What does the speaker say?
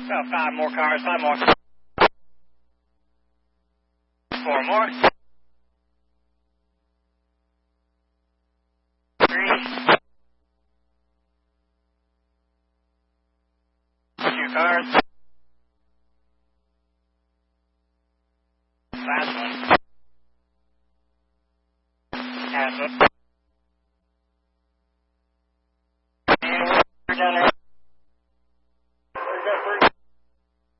About 5 more cars, 5 more. 4 more. 3. 2 cars. Last one. Half up.